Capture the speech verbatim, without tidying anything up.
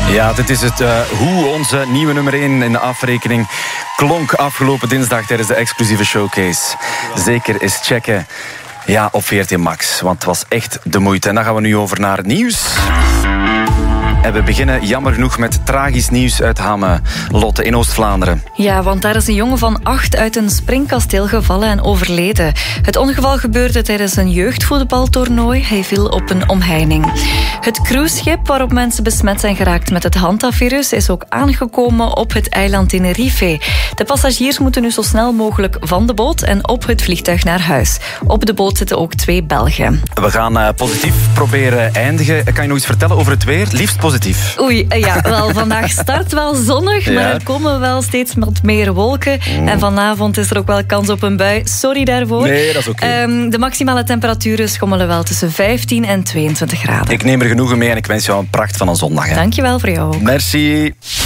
Ja, dit is het uh, hoe onze nieuwe nummer één in de afrekening klonk afgelopen dinsdag tijdens de exclusieve showcase. Zeker eens checken. Ja, op V R T Max, want het was echt de moeite. En dan gaan we nu over naar het nieuws. En we beginnen jammer genoeg met tragisch nieuws uit Hamme, Lotte, in Oost-Vlaanderen. Ja, want daar is een jongen van acht uit een springkasteel gevallen en overleden. Het ongeval gebeurde tijdens een jeugdvoetbaltoernooi. Hij viel op een omheining. Het cruiseschip waarop mensen besmet zijn geraakt met het Hantavirus is ook aangekomen op het eiland Tenerife. De passagiers moeten nu zo snel mogelijk van de boot en op het vliegtuig naar huis. Op de boot zitten ook twee Belgen. We gaan uh, positief proberen eindigen. Kan je nog iets vertellen over het weer? Liefst positief. Oei, ja, wel, vandaag start wel zonnig, ja. Maar er komen wel steeds wat meer wolken. Mm. En vanavond is er ook wel kans op een bui. Sorry daarvoor. Nee, dat is oké. Okay. Um, de maximale temperaturen schommelen wel tussen vijftien en tweeëntwintig graden. Ik neem er genoegen mee en ik wens jou een pracht van een zondag. Hè. Dankjewel voor jou ook. Merci.